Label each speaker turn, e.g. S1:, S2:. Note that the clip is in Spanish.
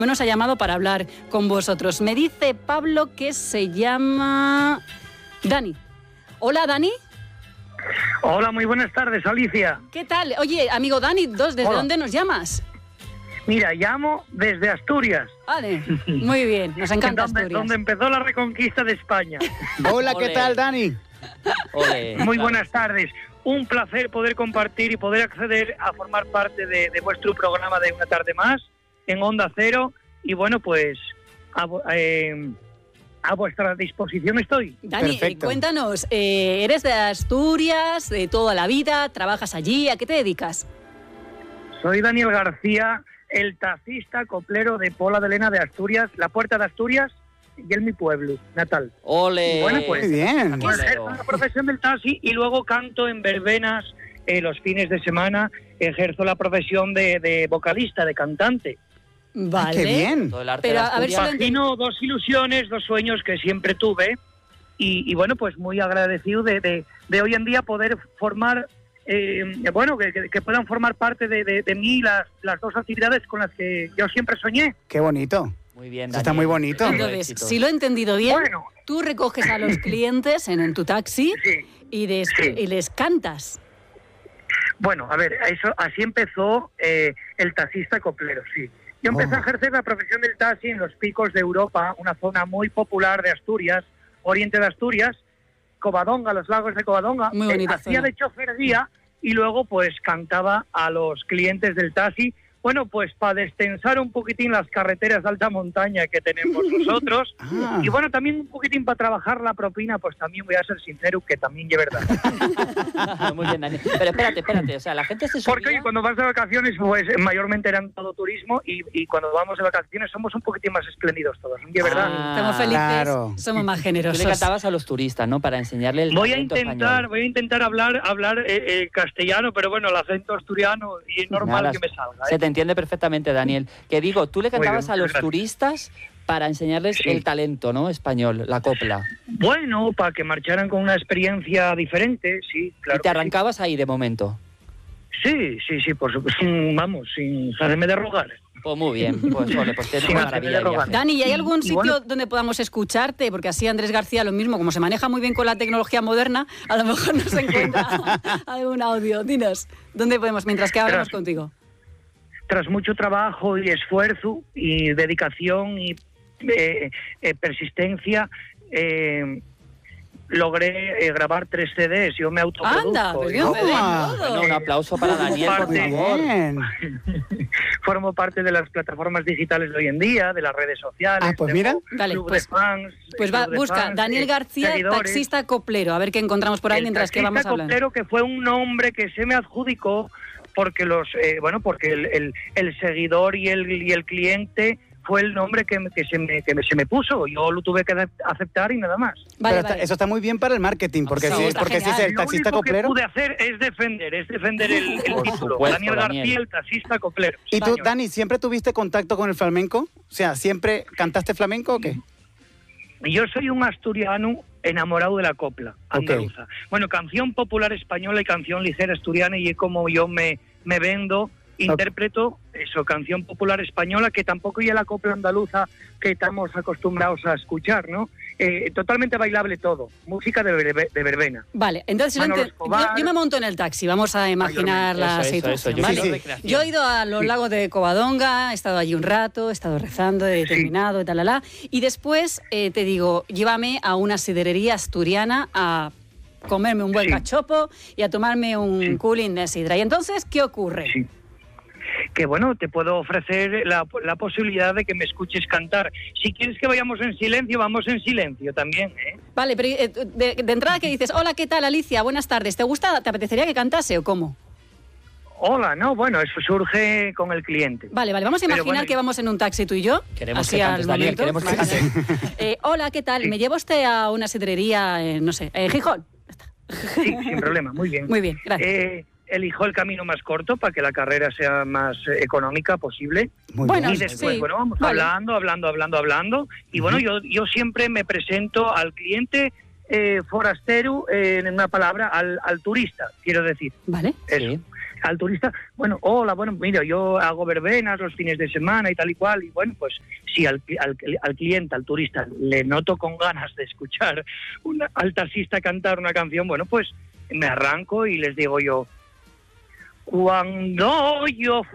S1: Nos ha llamado para hablar con vosotros. Me dice Pablo que se llama Dani. Hola, Dani.
S2: Hola, muy buenas tardes, Alicia.
S1: ¿Qué tal? Oye, amigo Dani, ¿desde dónde nos llamas?
S2: Mira, llamo desde Asturias.
S1: Vale, muy bien, nos encanta Asturias.
S2: Donde empezó la reconquista de España.
S3: Hola, ¿qué tal, Dani?
S2: Muy buenas tardes. Un placer poder compartir y poder acceder a formar parte de vuestro programa de Una Tarde Más en Onda Cero. Y bueno, pues a vuestra disposición estoy.
S1: Dani, cuéntanos, ¿eres de Asturias, de toda la vida? ¿Trabajas allí? ¿A qué te dedicas?
S2: Soy Daniel García, el taxista coplero de Pola de Lena de Asturias, la Puerta de Asturias, y en mi pueblo natal.
S4: ¡Ole!
S2: Y bueno, pues,
S3: muy bien.
S2: Pues ejerzo la profesión del taxi y luego canto en verbenas los fines de semana. Ejerzo la profesión de vocalista, de cantante.
S1: Vale.
S3: ¡Qué bien!
S4: Todo el arte
S1: Pero
S4: de
S1: a ver si
S4: Asturias.
S2: Imagino dos ilusiones, dos sueños que siempre tuve y bueno, pues muy agradecido de hoy en día poder formar, que puedan formar parte de mí las dos actividades con las que yo siempre soñé.
S3: ¡Qué bonito!
S4: Muy bien,
S3: Eso está muy bonito.
S1: Entonces, si lo he entendido bien,
S2: Bueno.
S1: tú recoges a los clientes en tu taxi
S2: Sí.
S1: y les cantas.
S2: Bueno, a ver, así empezó el taxista coplero, sí. Yo empecé a ejercer la profesión del taxi en los picos de Europa, una zona muy popular de Asturias, oriente de Asturias, Covadonga, los lagos de Covadonga.
S1: Muy bonita
S2: Hacía
S1: zona.
S2: de chofería y luego pues cantaba a los clientes del taxi. Bueno, pues para destensar un poquitín las carreteras de alta montaña que tenemos nosotros. Y bueno, también un poquitín para trabajar la propina, pues también voy a ser sincero que también es verdad.
S4: Muy bien, Dani. Pero espérate, o sea, la gente se subía...
S2: Porque oye, cuando vas de vacaciones, pues mayormente eran todo turismo y cuando vamos de vacaciones somos un poquitín más espléndidos todos, ¿de verdad?
S1: Estamos felices,
S3: claro.
S1: somos más
S4: Tú
S1: generosos.
S4: le cantabas a los turistas, ¿no? Para enseñarle el
S2: Voy a
S4: talento español.
S2: intentar hablar castellano, pero bueno, el acento asturiano y es normal
S4: Nada,
S2: que me salga.
S4: Se te entiende perfectamente, Daniel. Que digo, tú le cantabas
S2: bien,
S4: a los
S2: gracias.
S4: turistas para enseñarles
S2: Sí.
S4: el talento, ¿no? Español, la copla.
S2: Bueno, para que marcharan con una experiencia diferente, sí, claro.
S4: Y te arrancabas ahí de momento.
S2: Sí, por supuesto, sin hacerme de rogar.
S4: Pues muy bien, pues ole, pues es
S2: Sí,
S4: una
S2: me
S4: maravilla el
S2: roban.
S4: viaje.
S1: Dani, ¿y hay algún
S2: Y
S1: sitio
S2: bueno-
S1: donde podamos escucharte? Porque así Andrés García lo mismo, como se maneja muy bien con la tecnología moderna, a lo mejor nos encuentra algún audio. Dinos, ¿dónde podemos, mientras que hablamos contigo?
S2: Tras mucho trabajo y esfuerzo y dedicación y persistencia, logré grabar 3 CDs. Yo me autoproduzco.
S1: ¡Anda! Pues
S2: Yo
S1: un CD y
S3: Toma.
S1: todo.
S4: Bueno, un aplauso para Daniel, por
S2: Parte-
S4: favor.
S3: Bien.
S2: formo parte de las plataformas digitales de hoy en día, de las redes sociales.
S3: Ah, pues mira.
S1: Vale,
S2: Club
S1: pues-
S2: de fans,
S1: Pues
S2: club de
S1: busca
S2: fans,
S1: Daniel García,
S2: seguidores.
S1: taxista coplero, a ver qué encontramos por ahí
S2: El
S1: mientras que
S2: taxista
S1: vamos hablando.
S2: coplero, que fue un nombre que se me adjudicó porque el seguidor y el cliente fue el nombre que se me puso. Yo lo tuve que aceptar y nada más.
S1: Vale,
S3: Pero
S1: vale.
S3: eso está muy bien para el marketing, porque
S1: Sí,
S3: si
S1: está
S3: porque si es
S1: genial.
S3: el taxista
S2: Lo único
S3: coplero.
S2: que pude hacer es defender el
S4: Por
S2: título.
S4: supuesto,
S2: Daniel García,
S4: Daniel.
S2: el taxista coplero.
S3: ¿Y tú,
S2: Señor.
S3: Dani, siempre tuviste contacto con el flamenco? O sea, ¿siempre cantaste flamenco o qué?
S2: Yo soy un asturiano enamorado de la copla andaluza. Bueno, canción popular española y canción ligera asturiana, y es como yo me vendo, interpreto eso, canción popular española, que tampoco ya la copla andaluza que estamos acostumbrados a escuchar, ¿no? Totalmente bailable todo, música de verbena.
S1: Vale, entonces
S2: Manolo Escobar.
S1: yo me monto en el taxi, vamos a imaginar la
S4: Eso,
S1: situación,
S4: yo
S1: ¿vale?
S4: quiero
S3: Sí, sí.
S4: recreación.
S1: Yo he ido a los lagos de Covadonga, he estado allí un rato, he estado rezando, he terminado, y después te digo, llévame a una siderería asturiana a comerme un buen
S2: Sí.
S1: cachopo y a tomarme un cooling de sidra. ¿Y entonces qué ocurre?
S2: Sí. Que bueno, te puedo ofrecer la posibilidad de que me escuches cantar. Si quieres que vayamos en silencio, vamos en silencio también, ¿eh?
S1: Vale, pero de entrada que dices, hola, ¿qué tal, Alicia? Buenas tardes. ¿Te apetecería que cantase o cómo?
S2: Hola, no, bueno, eso surge con el cliente.
S1: Vale, vamos a
S2: Pero
S1: imaginar
S2: bueno,
S1: que vamos en un taxi tú y yo.
S4: Queremos
S1: así
S4: que
S1: al
S4: cantes, Daniel,
S1: momento.
S4: queremos que cantes.
S1: Hola, ¿qué tal? ¿Me lleva usted a una sidrería, no sé, Gijón?
S2: Sí, sin problema, muy bien.
S1: Muy bien, gracias.
S2: Elijo el camino más corto para que la carrera sea más económica posible.
S3: Muy
S1: Bueno,
S3: bien.
S2: Y después,
S1: sí,
S2: bueno, vamos
S1: vale.
S2: hablando. Y bueno, yo siempre me presento al cliente forastero, en una palabra, al turista, quiero decir.
S1: Vale.
S2: Eso.
S4: Sí.
S2: al turista, bueno, hola, bueno, mira, yo hago verbenas los fines de semana y tal y cual, y bueno, pues si al cliente, al turista, le noto con ganas de escuchar al taxista cantar una canción, bueno, pues me arranco y les digo yo, cuando yo